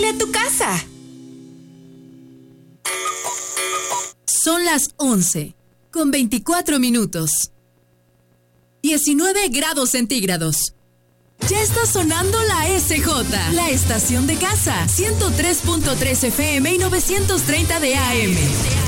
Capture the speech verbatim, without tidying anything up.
Limpia tu casa. Son las once, con veinticuatro minutos. diecinueve grados centígrados. Ya está sonando la S J, la estación de casa, ciento tres punto tres F M y novecientos treinta de A M.